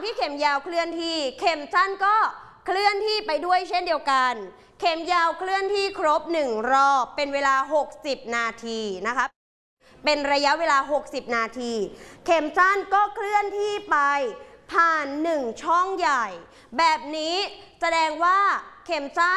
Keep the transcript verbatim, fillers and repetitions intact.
ที่เข็มยาวเคลื่อนที่เข็มสั้นก็เคลื่อนที่ไปด้วยเช่นเดียวกันเข็มยาวเคลื่อนที่ครบหนึ่งรอบเป็นเวลาหกสิบนาทีนะคะเป็นระยะเวลาหกสิบนาทีเข็มสั้นก็เคลื่อนที่ไปผ่านหนึ่งช่องใหญ่แบบนี้แสดงว่าเข็มสั้น